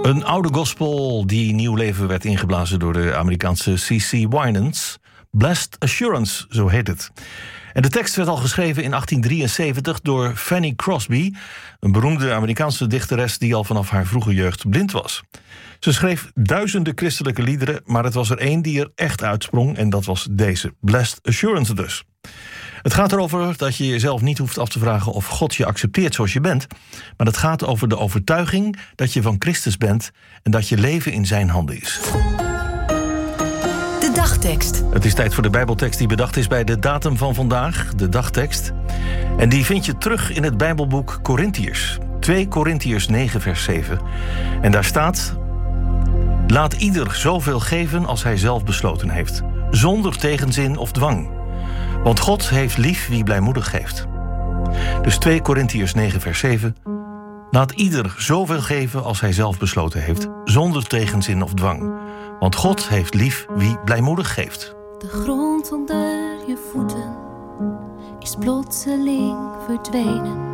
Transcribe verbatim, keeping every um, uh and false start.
Een oude gospel die nieuw leven werd ingeblazen door de Amerikaanse C C Winans. Blessed Assurance, zo heet het. En de tekst werd al geschreven in achttien drieënzeventig door Fanny Crosby, een beroemde Amerikaanse dichteres die al vanaf haar vroege jeugd blind was. Ze schreef duizenden christelijke liederen, maar het was er één die er echt uitsprong en dat was deze, Blessed Assurance dus. Het gaat erover dat je jezelf niet hoeft af te vragen of God je accepteert zoals je bent, maar het gaat over de overtuiging dat je van Christus bent en dat je leven in zijn handen is. De dagtekst. Het is tijd voor de Bijbeltekst die bedacht is bij de datum van vandaag, de dagtekst. En die vind je terug in het Bijbelboek Korintiërs. twee Korintiërs negen vers zeven. En daar staat: laat ieder zoveel geven als hij zelf besloten heeft, zonder tegenzin of dwang. Want God heeft lief wie blijmoedig geeft. Dus twee Korintiërs negen vers zeven. Laat ieder zoveel geven als hij zelf besloten heeft, zonder tegenzin of dwang. Want God heeft lief wie blijmoedig geeft. De grond onder je voeten is plotseling verdwenen.